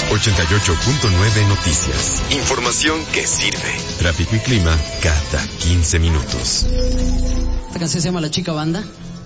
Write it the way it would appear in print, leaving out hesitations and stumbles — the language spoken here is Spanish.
88.9 Noticias. Información que sirve. Tráfico y clima cada 15 minutos. Esta canción se llama La Chica Banda.